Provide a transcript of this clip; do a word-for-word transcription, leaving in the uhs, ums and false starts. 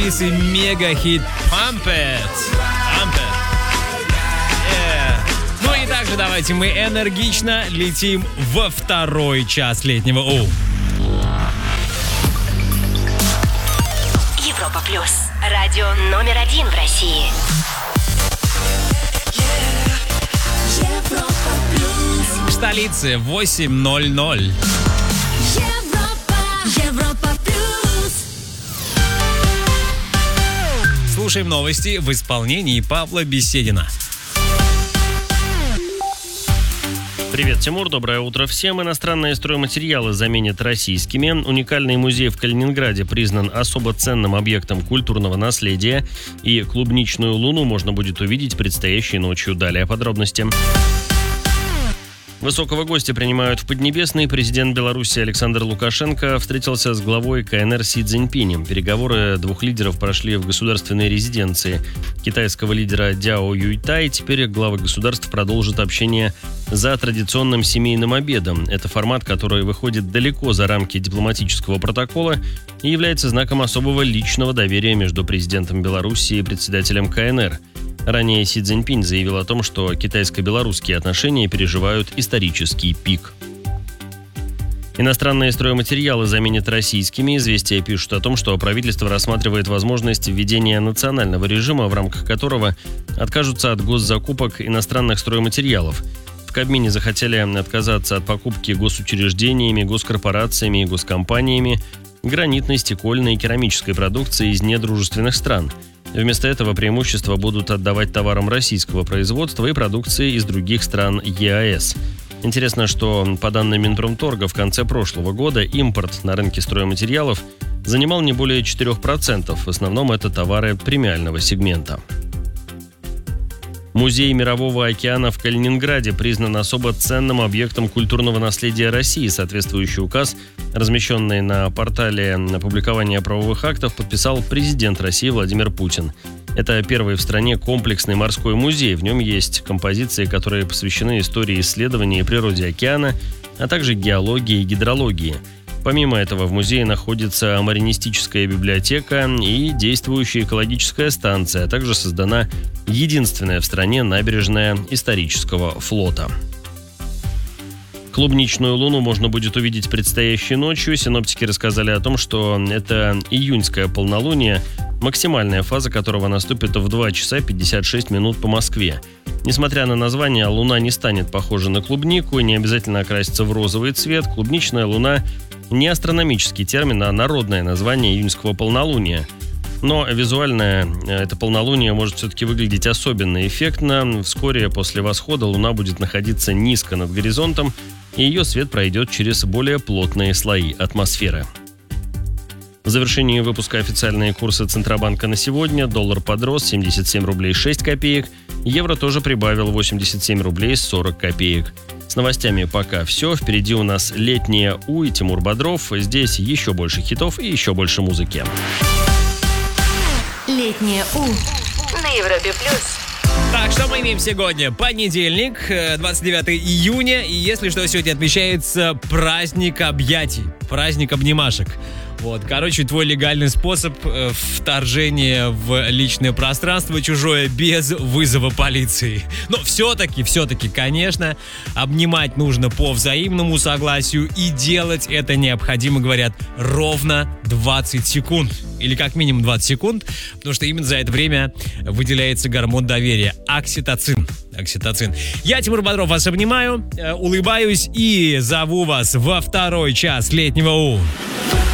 и мега-хит Pump It. Pump It. Yeah. Ну и также давайте мы энергично летим во второй час летнего У. Европа Плюс. Радио номер один в России. Европа Плюс. В столице восемь ноль ноль. Европа, Европа Плюс. Слушаем новости в исполнении Павла Беседина. Привет, Тимур, доброе утро всем. Иностранные стройматериалы заменят российскими. Уникальный музей в Калининграде признан особо ценным объектом культурного наследия. И клубничную луну можно будет увидеть предстоящей ночью. Далее подробности. Высокого гостя принимают в Поднебесной. Президент Беларуси Александр Лукашенко встретился с главой КНР Си Цзиньпинем. Переговоры двух лидеров прошли в государственной резиденции китайского лидера Дяо Юйтай. Теперь главы государств продолжат общение за традиционным семейным обедом. Это формат, который выходит далеко за рамки дипломатического протокола и является знаком особого личного доверия между президентом Беларуси и председателем КНР. Ранее Си Цзиньпинь заявил о том, что китайско-белорусские отношения переживают исторический пик. Иностранные стройматериалы заменят российскими. «Известия» пишут о том, что правительство рассматривает возможность введения национального режима, в рамках которого откажутся от госзакупок иностранных стройматериалов. В Кабмине захотели отказаться от покупки госучреждениями, госкорпорациями и госкомпаниями гранитной, стекольной и керамической продукции из недружественных стран. Вместо этого преимущества будут отдавать товарам российского производства и продукции из других стран ЕАЭС. Интересно, что по данным Минпромторга в конце прошлого года импорт на рынке стройматериалов занимал не более четыре процента. В основном это товары премиального сегмента. Музей Мирового океана в Калининграде признан особо ценным объектом культурного наследия России. Соответствующий указ, размещенный на портале опубликования правовых актов, подписал президент России Владимир Путин. Это первый в стране комплексный морской музей. В нем есть композиции, которые посвящены истории исследований и природе океана, а также геологии и гидрологии. Помимо этого, в музее находится маринистическая библиотека и действующая экологическая станция, а также создана единственная в стране набережная исторического флота. Клубничную луну можно будет увидеть предстоящей ночью. Синоптики рассказали о том, что это июньское полнолуние, максимальная фаза которого наступит в два часа пятьдесят шесть минут по Москве. Несмотря на название, луна не станет похожа на клубнику и не обязательно окрасится в розовый цвет. Клубничная луна – не астрономический термин, а народное название июньского полнолуния. Но визуально это полнолуние может все-таки выглядеть особенно эффектно. Вскоре после восхода луна будет находиться низко над горизонтом, и ее свет пройдет через более плотные слои атмосферы. В завершении выпуска официальные курсы Центробанка на сегодня. Доллар подрос семьдесят семь рублей шесть копеек. Евро тоже прибавил восемьдесят семь рублей сорок копеек. С новостями пока все. Впереди у нас летнее У и Тимур Бодров. Здесь еще больше хитов и еще больше музыки. Летнее У на Европе Плюс. Так, что мы имеем сегодня? Понедельник, двадцать девятое июня. И если что, сегодня отмечается праздник объятий, праздник обнимашек. Вот, короче, твой легальный способ э, вторжения в личное пространство чужое без вызова полиции. Но все-таки, все-таки, конечно, обнимать нужно по взаимному согласию, и делать это необходимо, говорят, ровно двадцать секунд. Или как минимум двадцать секунд, потому что именно за это время выделяется гормон доверия – окситоцин. Окситоцин. Я, Тимур Бодров, вас обнимаю, э, улыбаюсь и зову вас во второй час летнего У.